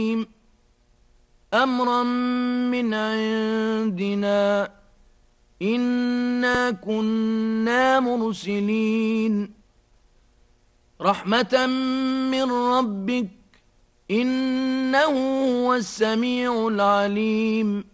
أمرا من عندنا إنا كنا مرسلين رحمة من ربك إنه هو السميع العليم